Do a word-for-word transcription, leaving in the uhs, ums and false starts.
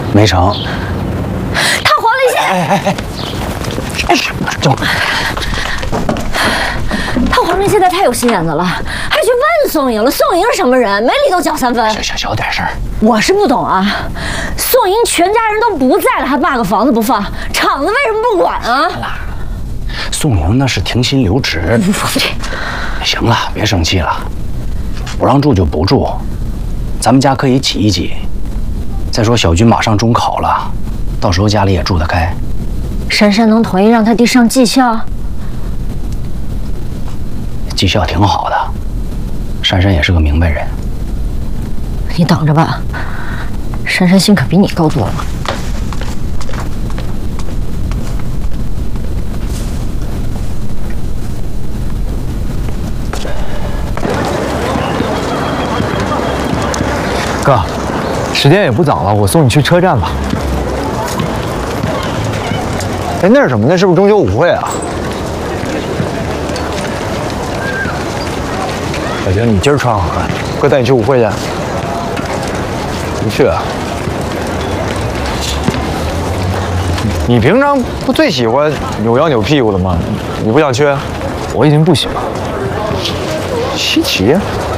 没成。 他黄立现， 哎哎哎，哎，这他黄立现在太有心眼子了，还去问宋莹了。宋莹是什么人？没理都搅三分。 小小小点声。 我是不懂啊，宋莹全家人都不在了，还霸个房子不放，厂子为什么不管啊？ 宋莹那是停薪留职。行了，别生气了，不让住就不住，咱们家可以挤一挤。再说小军马上中考了，到时候家里也住得开。 珊珊能同意让他弟上技校？ 技校挺好的，珊珊也是个明白人。 你等着吧，珊珊心可比你高多了。 哥，时间也不早了，我送你去车站吧。哎，那是什么？那是不是中秋舞会啊？小娟，你今儿穿好看，哥带你去舞会去。不去啊？你平常不最喜欢扭腰扭屁股的吗？你不想去？我已经不行了。稀奇。